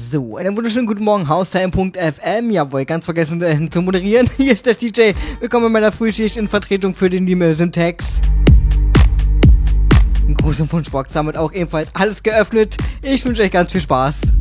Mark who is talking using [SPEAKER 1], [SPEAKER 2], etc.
[SPEAKER 1] So, einen wunderschönen guten Morgen, Haustime.fm. Jawohl, ganz vergessen zu moderieren. Hier ist der DJ. Willkommen in meiner Frühschicht in Vertretung für den Liebe Syntax. Gruß und Wunschbox, damit auch ebenfalls alles geöffnet. Ich wünsche euch ganz viel Spaß.